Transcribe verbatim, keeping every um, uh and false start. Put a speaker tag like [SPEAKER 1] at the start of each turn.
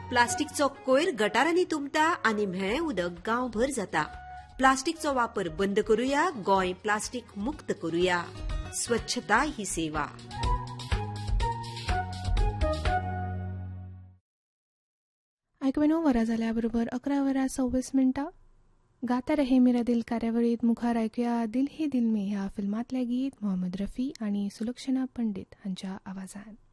[SPEAKER 1] प्लास्टिकचो कोयर गटारांनी तुंबता आनी म्हेळें उदक गांवभर जाता. प्लास्टिकचो वापर बंद करूया. गोंय प्लास्टिक मुक्त करूया. स्वच्छता ही सेवा.
[SPEAKER 2] ऐकवेनो वरा जाल्या बरोबर अकरा वरा सव्वीस मिनटां. गाता रहे मेरा दिल कार्यावळीत मुखार ऐकूया दिल हे दिल में ह्या फिल्मातलें गीत मोहम्मद रफी आणि सुलक्षणा पंडित हांच्या आवाजान.